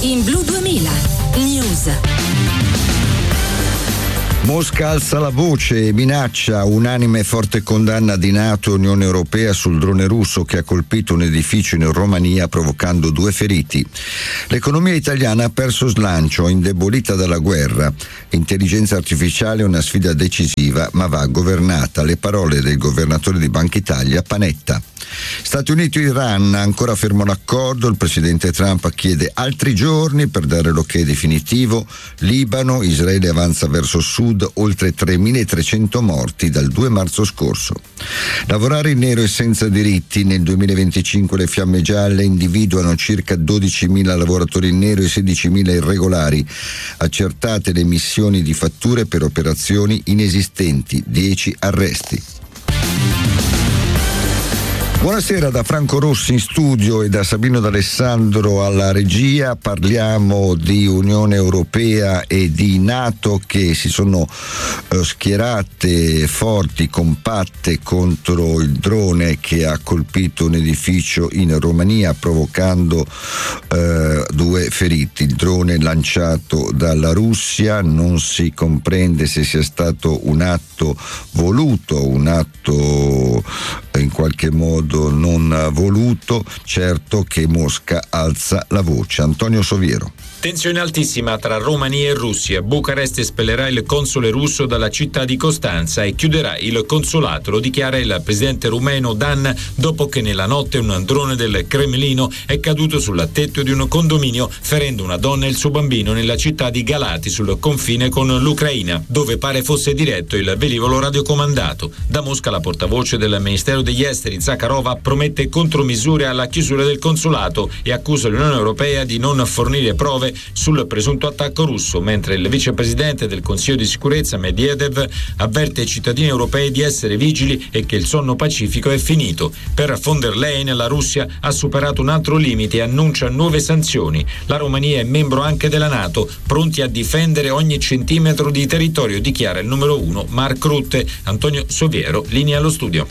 in Blu 2000 News. Mosca alza la voce e minaccia unanime forte condanna di NATO e Unione Europea sul drone russo che ha colpito un edificio in Romania provocando 2 feriti. L'economia italiana ha perso slancio, indebolita dalla guerra. L'intelligenza artificiale è una sfida decisiva, ma va governata. Le parole del governatore di Banca Italia, Panetta. Stati Uniti e Iran ancora fermo l'accordo, il presidente Trump chiede altri giorni per dare l'ok definitivo. Libano, Israele avanza verso sud, oltre 3.300 morti dal 2 marzo scorso. Lavorare in nero e senza diritti. Nel 2025 le Fiamme Gialle individuano circa 12.000 lavoratori in nero e 16.000 irregolari. Accertate le emissioni di fatture per operazioni inesistenti, 10 arresti. Buonasera da Franco Rossi in studio e da Sabino D'Alessandro alla regia. Parliamo di Unione Europea e di NATO che si sono schierate forti, compatte contro il drone che ha colpito un edificio in Romania provocando 2 feriti. Il drone lanciato dalla Russia, non si comprende se sia stato un atto voluto, un atto in qualche modo non voluto. Certo che Mosca alza la voce. Antonio Soviero. Tensione altissima tra Romania e Russia. Bucarest espellerà il console russo dalla città di Costanza e chiuderà il consolato, lo dichiara il presidente rumeno Dan, dopo che nella notte un drone del Cremlino è caduto sul tetto di un condominio, ferendo una donna e il suo bambino nella città di Galati, sul confine con l'Ucraina, dove pare fosse diretto il velivolo radiocomandato. Da Mosca la portavoce del Ministero degli Esteri, Zakharova, promette contromisure alla chiusura del consolato e accusa l'Unione Europea di non fornire prove sul presunto attacco russo, mentre il vicepresidente del Consiglio di Sicurezza Medvedev avverte ai cittadini europei di essere vigili e che il sonno pacifico è finito. Per von der Leyen la Russia ha superato un altro limite e annuncia nuove sanzioni. La Romania è membro anche della NATO, pronti a difendere ogni centimetro di territorio, dichiara il numero 1 Mark Rutte. Antonio Soviero, linea allo studio.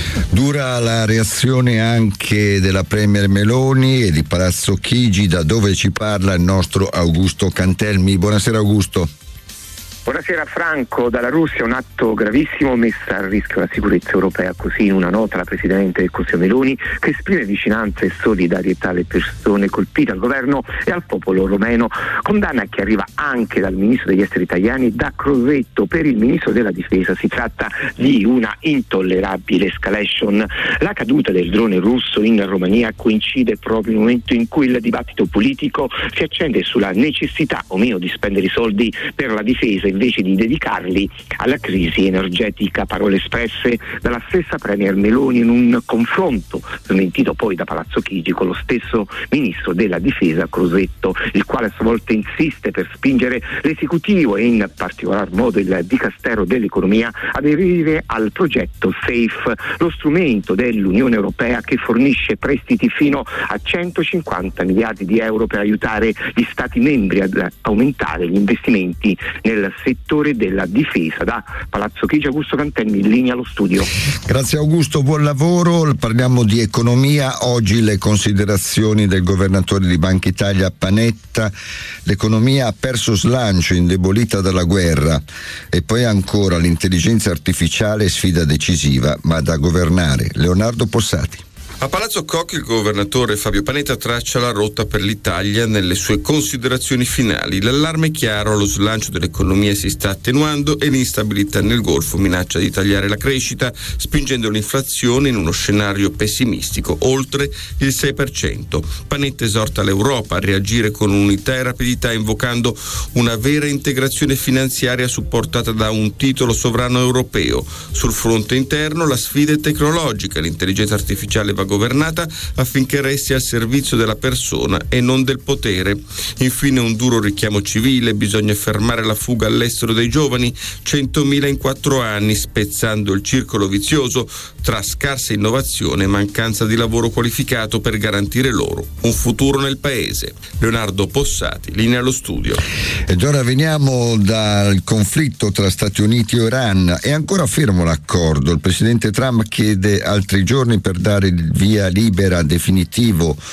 Dura la reazione anche della Premier Meloni e di Palazzo Chigi, da dove ci parla il nostro Augusto Cantelmi. Buonasera Augusto. Buonasera Franco. Dalla Russia un atto gravissimo, messa a rischio la sicurezza europea, così in una nota la Presidente del Consiglio Meloni, che esprime vicinanza e solidarietà alle persone colpite, al governo e al popolo romeno. Condanna che arriva anche dal Ministro degli Esteri italiani, da Crosetto. Per il Ministro della Difesa si tratta di una intollerabile escalation. La caduta del drone russo in Romania coincide proprio nel momento in cui il dibattito politico si accende sulla necessità o meno di spendere i soldi per la difesa invece di dedicarli alla crisi energetica, parole espresse dalla stessa Premier Meloni in un confronto smentito poi da Palazzo Chigi con lo stesso Ministro della Difesa Crosetto, il quale a sua volta insiste per spingere l'esecutivo e in particolar modo il Dicastero dell'Economia ad aderire al progetto SAFE, lo strumento dell'Unione Europea che fornisce prestiti fino a 150 miliardi di euro per aiutare gli Stati membri ad aumentare gli investimenti nel settore della difesa. Da Palazzo Chigi, Augusto Cantelmi, in linea allo studio. Grazie Augusto, buon lavoro. Parliamo di economia. Oggi le considerazioni del governatore di Banca Italia Panetta. L'economia ha perso slancio, indebolita dalla guerra. E poi ancora l'intelligenza artificiale, sfida decisiva, ma da governare. Leonardo Possati. A Palazzo Koch il governatore Fabio Panetta traccia la rotta per l'Italia nelle sue considerazioni finali. L'allarme è chiaro, lo slancio dell'economia si sta attenuando e l'instabilità nel Golfo minaccia di tagliare la crescita, spingendo l'inflazione in uno scenario pessimistico, oltre il 6%. Panetta esorta l'Europa a reagire con unità e rapidità, invocando una vera integrazione finanziaria supportata da un titolo sovrano europeo. Sul fronte interno la sfida è tecnologica, l'intelligenza artificiale va governata affinché resti al servizio della persona e non del potere. Infine un duro richiamo civile, bisogna fermare la fuga all'estero dei giovani, 100.000 in 4 anni, spezzando il circolo vizioso tra scarsa innovazione e mancanza di lavoro qualificato per garantire loro un futuro nel paese. Leonardo Possati, linea allo studio. Ed ora veniamo dal conflitto tra Stati Uniti e Iran. È ancora fermo l'accordo. Il presidente Trump chiede altri giorni per dare il via libera definitivo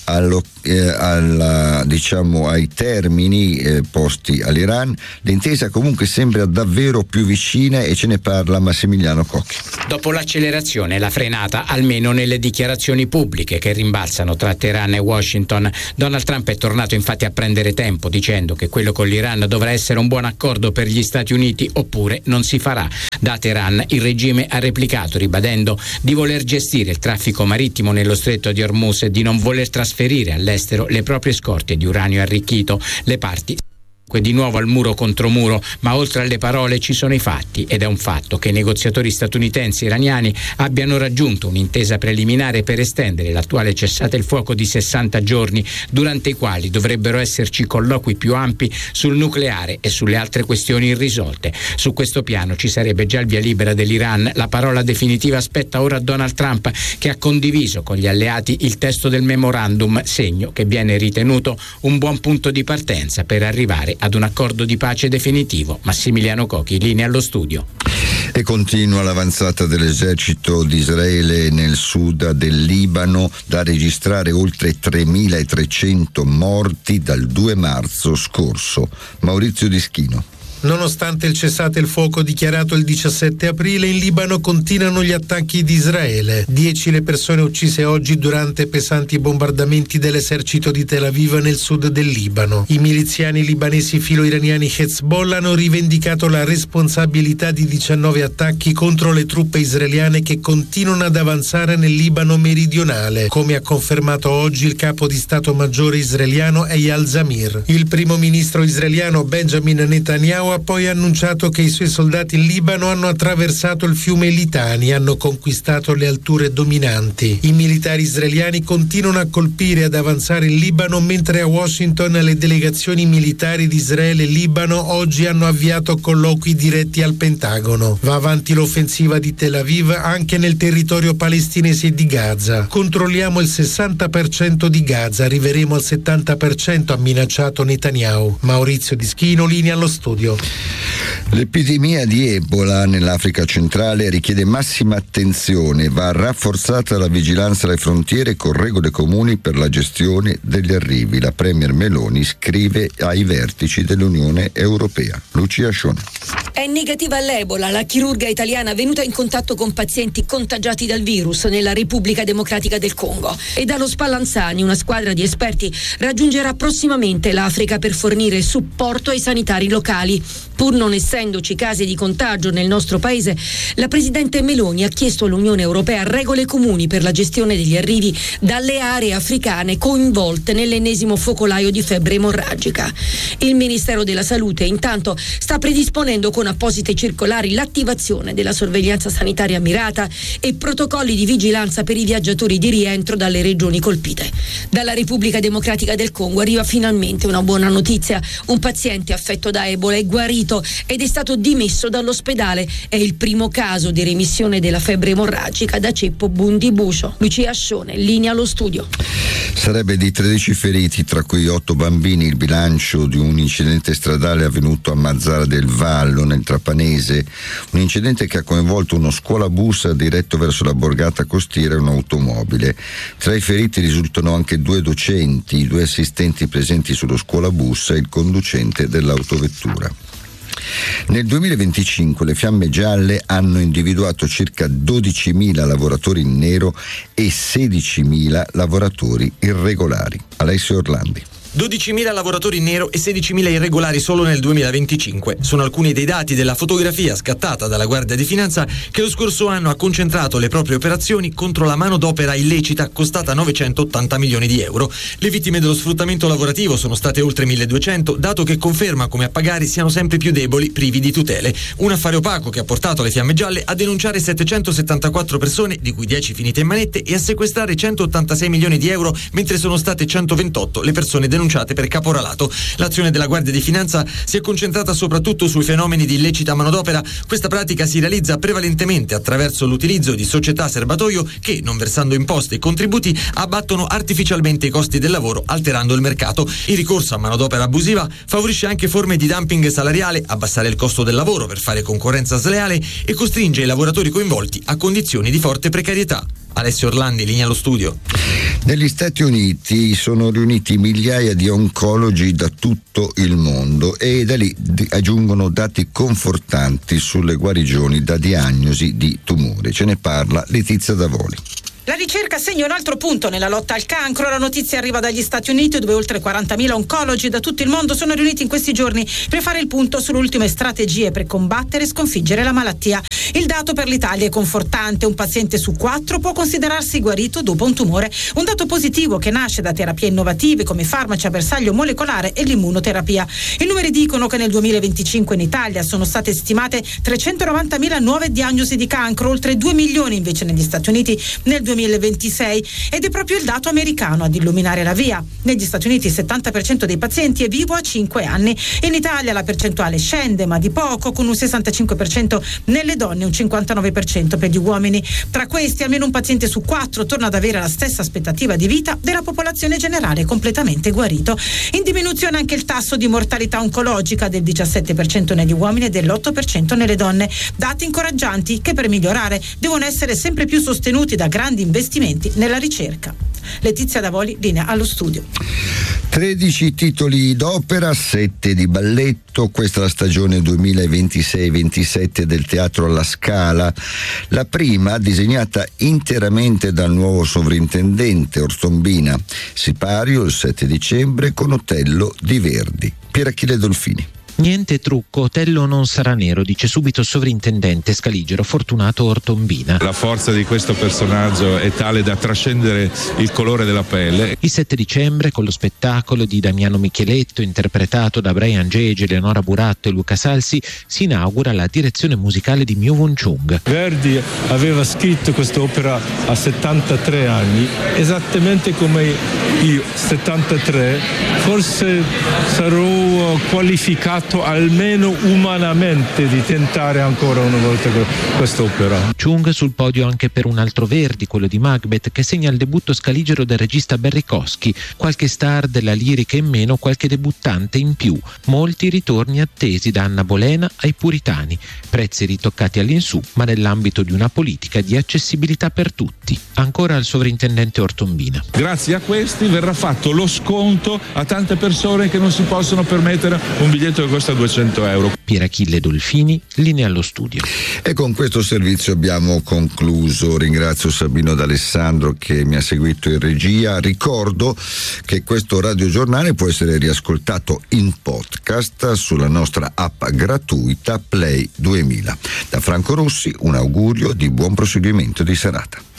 ai termini posti all'Iran. L'intesa comunque sembra davvero più vicina e ce ne parla Massimiliano Cocchi. Dopo l'accelerazione e la frenata, almeno nelle dichiarazioni pubbliche che rimbalzano tra Teheran e Washington, Donald Trump è tornato infatti a prendere tempo, dicendo che quello con l'Iran dovrà essere un buon accordo per gli Stati Uniti oppure non si farà. Da Teheran il regime ha replicato, ribadendo di voler gestire il traffico marittimo nello stretto di Hormuz e di non voler trasferire all'estero le proprie scorte di uranio arricchito. Le parti di nuovo al muro contro muro, ma oltre alle parole ci sono i fatti, ed è un fatto che i negoziatori statunitensi e iraniani abbiano raggiunto un'intesa preliminare per estendere l'attuale cessate il fuoco di 60 giorni, durante i quali dovrebbero esserci colloqui più ampi sul nucleare e sulle altre questioni irrisolte. Su questo piano ci sarebbe già il via libera dell'Iran. La parola definitiva spetta ora a Donald Trump, che ha condiviso con gli alleati il testo del memorandum, segno che viene ritenuto un buon punto di partenza per arrivare ad un accordo di pace definitivo. Massimiliano Cocchi, linea allo studio. E continua l'avanzata dell'esercito di Israele nel sud del Libano, da registrare oltre 3.300 morti dal 2 marzo scorso. Maurizio Dischino. Nonostante il cessate il fuoco dichiarato il 17 aprile, in Libano continuano gli attacchi di Israele. 10 le persone uccise oggi durante pesanti bombardamenti dell'esercito di Tel Aviv nel sud del Libano. I miliziani libanesi filo-iraniani Hezbollah hanno rivendicato la responsabilità di 19 attacchi contro le truppe israeliane che continuano ad avanzare nel Libano meridionale, come ha confermato oggi il capo di Stato Maggiore israeliano Eyal Zamir. Il primo ministro israeliano Benjamin Netanyahu ha poi annunciato che i suoi soldati in Libano hanno attraversato il fiume Litani e hanno conquistato le alture dominanti. I militari israeliani continuano a colpire e ad avanzare in Libano, mentre a Washington le delegazioni militari di Israele e Libano oggi hanno avviato colloqui diretti al Pentagono. Va avanti l'offensiva di Tel Aviv anche nel territorio palestinese di Gaza. Controlliamo il 60% di Gaza, arriveremo al 70%, ha minacciato Netanyahu. Maurizio Dischino, linea allo studio. L'epidemia di Ebola nell'Africa centrale richiede massima attenzione. Va rafforzata la vigilanza alle frontiere con regole comuni per la gestione degli arrivi. La Premier Meloni scrive ai vertici dell'Unione Europea. Lucia Scione. È negativa all'Ebola la chirurga italiana venuta in contatto con pazienti contagiati dal virus nella Repubblica Democratica del Congo. E dallo Spallanzani una squadra di esperti raggiungerà prossimamente l'Africa per fornire supporto ai sanitari locali. Pur non essendoci casi di contagio nel nostro paese, la Presidente Meloni ha chiesto all'Unione Europea regole comuni per la gestione degli arrivi dalle aree africane coinvolte nell'ennesimo focolaio di febbre emorragica. Il Ministero della Salute intanto sta predisponendo con apposite circolari l'attivazione della sorveglianza sanitaria mirata e protocolli di vigilanza per i viaggiatori di rientro dalle regioni colpite. Dalla Repubblica Democratica del Congo arriva finalmente una buona notizia. Un paziente affetto da Ebola è guarito ed è stato dimesso dall'ospedale. È il primo caso di remissione della febbre emorragica da ceppo Bundibugyo. Lucia Scione, linea allo studio. Sarebbe di 13 feriti, tra cui 8 bambini, il bilancio di un incidente stradale avvenuto a Mazzara del Vallo, nel Trapanese. Un incidente che ha coinvolto uno scuolabus diretto verso la borgata costiera e un'automobile. Tra i feriti risultano anche 2 docenti, 2 assistenti presenti sullo scuolabus e il conducente dell'autovettura. Nel 2025 le Fiamme Gialle hanno individuato circa 12.000 lavoratori in nero e 16.000 lavoratori irregolari. Alessio Orlandi. 12.000 lavoratori in nero e 16.000 irregolari solo nel 2025. Sono alcuni dei dati della fotografia scattata dalla Guardia di Finanza, che lo scorso anno ha concentrato le proprie operazioni contro la manodopera illecita costata 980 milioni di euro. Le vittime dello sfruttamento lavorativo sono state oltre 1.200, dato che conferma come a pagare siano sempre più deboli, privi di tutele. Un affare opaco che ha portato le Fiamme Gialle a denunciare 774 persone, di cui 10 finite in manette, e a sequestrare 186 milioni di euro, mentre sono state 128 le persone denunciate per caporalato. L'azione della Guardia di Finanza si è concentrata soprattutto sui fenomeni di illecita manodopera. Questa pratica si realizza prevalentemente attraverso l'utilizzo di società serbatoio che, non versando imposte e contributi, abbattono artificialmente i costi del lavoro, alterando il mercato. Il ricorso a manodopera abusiva favorisce anche forme di dumping salariale, abbassare il costo del lavoro per fare concorrenza sleale, e costringe i lavoratori coinvolti a condizioni di forte precarietà. Alessio Orlandi, linea allo studio. Negli Stati Uniti sono riuniti migliaia di oncologi da tutto il mondo e da lì aggiungono dati confortanti sulle guarigioni da diagnosi di tumore. Ce ne parla Letizia Davoli. La ricerca segna un altro punto nella lotta al cancro. La notizia arriva dagli Stati Uniti, dove oltre 40.000 oncologi da tutto il mondo sono riuniti in questi giorni per fare il punto sulle ultime strategie per combattere e sconfiggere la malattia. Il dato per l'Italia è confortante: un paziente su 4 può considerarsi guarito dopo un tumore, un dato positivo che nasce da terapie innovative come farmaci a bersaglio molecolare e l'immunoterapia. I numeri dicono che nel 2025 in Italia sono state stimate 390.000 nuove diagnosi di cancro, oltre 2 milioni invece negli Stati Uniti nel 2026, ed è proprio il dato americano ad illuminare la via. Negli Stati Uniti il 70% dei pazienti è vivo a 5 anni. In Italia la percentuale scende, ma di poco, con un 65% nelle donne e un 59% per gli uomini. Tra questi almeno un paziente su 4 torna ad avere la stessa aspettativa di vita della popolazione generale completamente guarito. In diminuzione anche il tasso di mortalità oncologica, del 17% negli uomini e dell'8% nelle donne. Dati incoraggianti che per migliorare devono essere sempre più sostenuti da grandi investimenti nella ricerca. Letizia Davoli, linea allo studio. 13 titoli d'opera, 7 di balletto. Questa è la stagione 2026-27 del Teatro alla Scala. La prima disegnata interamente dal nuovo sovrintendente Ortombina. Sipario il 7 dicembre con Otello di Verdi. Pierachille Dolfini. Niente trucco, Otello non sarà nero, dice subito il sovrintendente scaligero Fortunato Ortombina. La forza di questo personaggio è tale da trascendere il colore della pelle. Il 7 dicembre, con lo spettacolo di Damiano Micheletto, interpretato da Brian Gege, Eleonora Buratto e Luca Salsi, si inaugura la direzione musicale di Myo Won-chung. Verdi aveva scritto quest'opera a 73 anni, esattamente come io, 73, forse sarò qualificato almeno umanamente di tentare ancora una volta quest'opera. Chung sul podio anche per un altro Verdi, quello di Macbeth, che segna il debutto scaligero del regista Berrikowski. Qualche star della lirica in meno, qualche debuttante in più. Molti ritorni attesi, da Anna Bolena ai Puritani. Prezzi ritoccati all'insù, ma nell'ambito di una politica di accessibilità per tutti. Ancora al sovrintendente Ortombina. Grazie a questi verrà fatto lo sconto a tante persone che non si possono permettere un biglietto che costa 200 euro. Pierachille Dolfini, linea allo studio. E con questo servizio abbiamo concluso. Ringrazio Sabino D'Alessandro che mi ha seguito in regia. Ricordo che questo radiogiornale può essere riascoltato in podcast sulla nostra app gratuita Play 2000. Da Franco Rossi un augurio di buon proseguimento di serata.